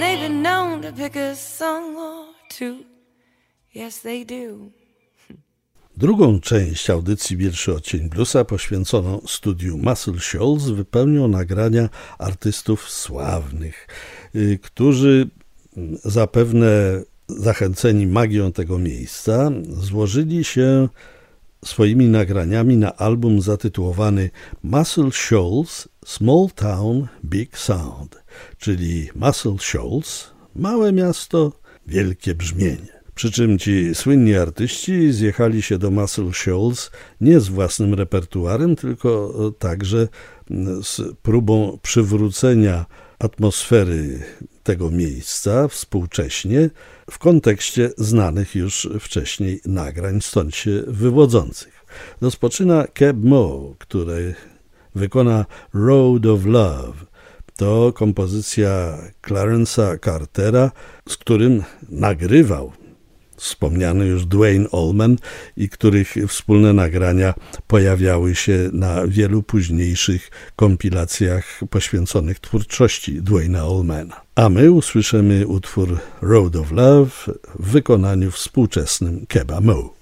they've been known to pick a song or two. Yes, they do. Drugą część audycji Wierszy Odcień Bluesa poświęconą studiu Muscle Shoals wypełnią nagrania artystów sławnych, którzy zapewne zachęceni magią tego miejsca złożyli się swoimi nagraniami na album zatytułowany Muscle Shoals Small Town Big Sound, czyli Muscle Shoals, małe miasto, wielkie brzmienie. Przy czym ci słynni artyści zjechali się do Muscle Shoals nie z własnym repertuarem, tylko także z próbą przywrócenia atmosfery tego miejsca współcześnie w kontekście znanych już wcześniej nagrań, stąd się wywodzących. Rozpoczyna Keb Mo, który wykona Road of Love. To kompozycja Clarence'a Cartera, z którym nagrywał wspomniany już Duane Allman i których wspólne nagrania pojawiały się na wielu późniejszych kompilacjach poświęconych twórczości Duane'a Allmana. A my usłyszymy utwór Road of Love w wykonaniu współczesnym Keba Mo.